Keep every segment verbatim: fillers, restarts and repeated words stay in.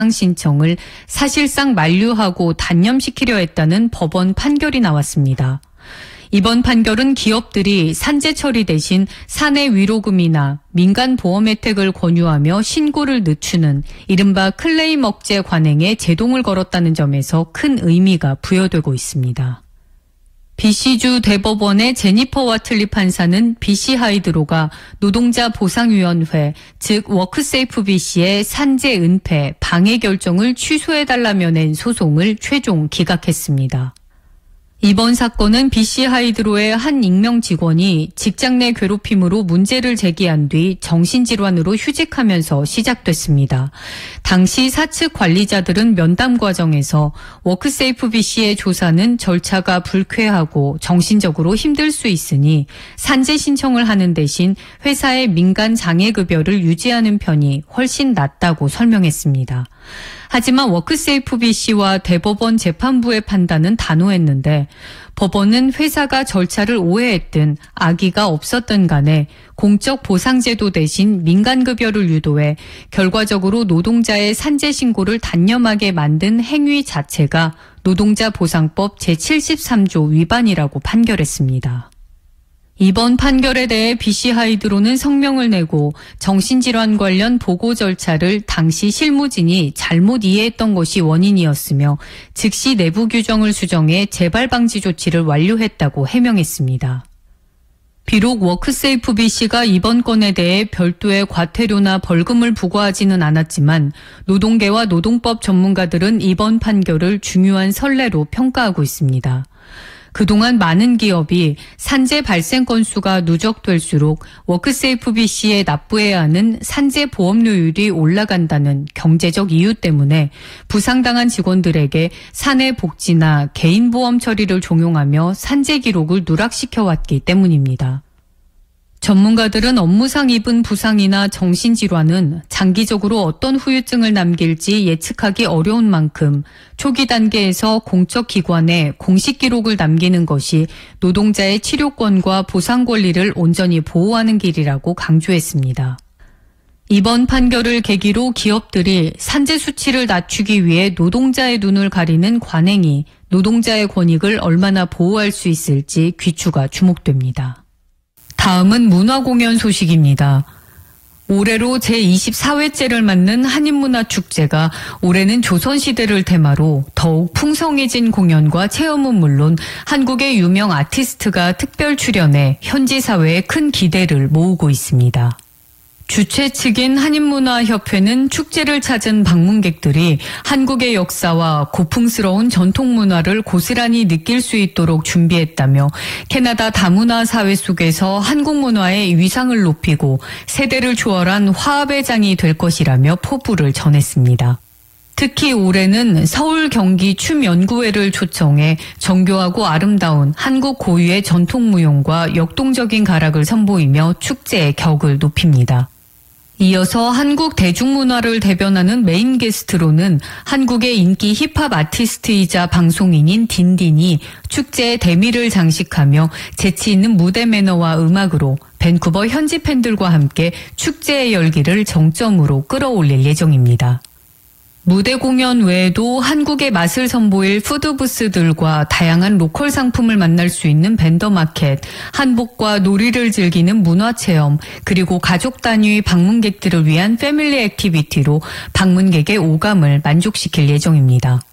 신청을 사실상 만류하고 단념시키려 했다는 법원 판결이 나왔습니다. 이번 판결은 기업들이 산재 처리 대신 사내 위로금이나 민간 보험 혜택을 권유하며 신고를 늦추는 이른바 클레임 억제 관행에 제동을 걸었다는 점에서 큰 의미가 부여되고 있습니다. 비씨주 대법원의 제니퍼 와틀리 판사는 비씨 하이드로가 노동자 보상위원회, 즉 워크세이프 비씨의 산재 은폐, 방해 결정을 취소해달라며 낸 소송을 최종 기각했습니다. 이번 사건은 비씨 하이드로의 한 익명 직원이 직장 내 괴롭힘으로 문제를 제기한 뒤 정신질환으로 휴직하면서 시작됐습니다. 당시 사측 관리자들은 면담 과정에서 워크세이프 비씨의 조사는 절차가 불쾌하고 정신적으로 힘들 수 있으니 산재 신청을 하는 대신 회사의 민간 장애급여를 유지하는 편이 훨씬 낫다고 설명했습니다. 하지만 워크세이프 비씨와 대법원 재판부의 판단은 단호했는데 법원은 회사가 절차를 오해했든 악의가 없었든 간에 공적 보상제도 대신 민간급여를 유도해 결과적으로 노동자의 산재 신고를 단념하게 만든 행위 자체가 노동자 보상법 제칠십삼조 위반이라고 판결했습니다. 이번 판결에 대해 비씨 하이드로는 성명을 내고 정신질환 관련 보고 절차를 당시 실무진이 잘못 이해했던 것이 원인이었으며 즉시 내부 규정을 수정해 재발 방지 조치를 완료했다고 해명했습니다. 비록 워크세이프 비씨가 이번 건에 대해 별도의 과태료나 벌금을 부과하지는 않았지만 노동계와 노동법 전문가들은 이번 판결을 중요한 선례로 평가하고 있습니다. 그동안 많은 기업이 산재 발생 건수가 누적될수록 워크세이프 비씨에 납부해야 하는 산재 보험료율이 올라간다는 경제적 이유 때문에 부상당한 직원들에게 사내 복지나 개인 보험 처리를 종용하며 산재 기록을 누락시켜 왔기 때문입니다. 전문가들은 업무상 입은 부상이나 정신질환은 장기적으로 어떤 후유증을 남길지 예측하기 어려운 만큼 초기 단계에서 공적 기관에 공식 기록을 남기는 것이 노동자의 치료권과 보상 권리를 온전히 보호하는 길이라고 강조했습니다. 이번 판결을 계기로 기업들이 산재 수치를 낮추기 위해 노동자의 눈을 가리는 관행이 노동자의 권익을 얼마나 보호할 수 있을지 귀추가 주목됩니다. 다음은 문화공연 소식입니다. 올해로 제이십사 회째를 맞는 한인문화축제가 올해는 조선시대를 테마로 더욱 풍성해진 공연과 체험은 물론 한국의 유명 아티스트가 특별 출연해 현지 사회에 큰 기대를 모으고 있습니다. 주최 측인 한인문화협회는 축제를 찾은 방문객들이 한국의 역사와 고풍스러운 전통 문화를 고스란히 느낄 수 있도록 준비했다며 캐나다 다문화 사회 속에서 한국 문화의 위상을 높이고 세대를 초월한 화합의 장이 될 것이라며 포부를 전했습니다. 특히 올해는 서울 경기 춤연구회를 초청해 정교하고 아름다운 한국 고유의 전통무용과 역동적인 가락을 선보이며 축제의 격을 높입니다. 이어서 한국 대중문화를 대변하는 메인 게스트로는 한국의 인기 힙합 아티스트이자 방송인인 딘딘이 축제의 대미를 장식하며 재치 있는 무대 매너와 음악으로 밴쿠버 현지 팬들과 함께 축제의 열기를 정점으로 끌어올릴 예정입니다. 무대 공연 외에도 한국의 맛을 선보일 푸드부스들과 다양한 로컬 상품을 만날 수 있는 벤더마켓, 한복과 놀이를 즐기는 문화체험, 그리고 가족 단위 방문객들을 위한 패밀리 액티비티로 방문객의 오감을 만족시킬 예정입니다.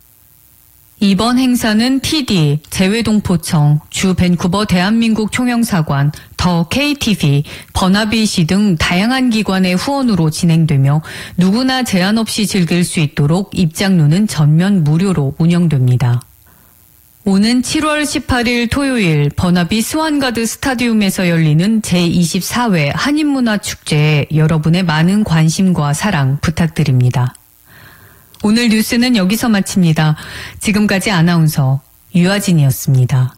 이번 행사는 티디, 재외동포청, 주 밴쿠버 대한민국 총영사관, 더 케이티비, 버나비시 등 다양한 기관의 후원으로 진행되며 누구나 제한 없이 즐길 수 있도록 입장료는 전면 무료로 운영됩니다. 오는 칠월 십팔일 토요일 버나비 스완가드 스타디움에서 열리는 제이십사 회 한인문화축제에 여러분의 많은 관심과 사랑 부탁드립니다. 오늘 뉴스는 여기서 마칩니다. 지금까지 아나운서 유아진이었습니다.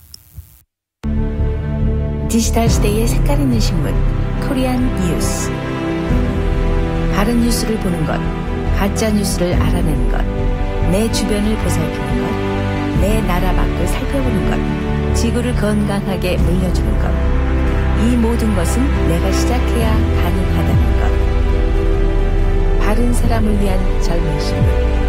디지털 시대의 색깔 있는 신문 코리안 뉴스. 바른 뉴스를 보는 것, 가짜 뉴스를 알아내는 것, 내 주변을 보살피는 것, 내 나라 밖을 살펴보는 것, 지구를 건강하게 물려주는 것. 이 모든 것은 내가 시작해야 가능하다는 것. 다른 사람을 위한 젊은 신분.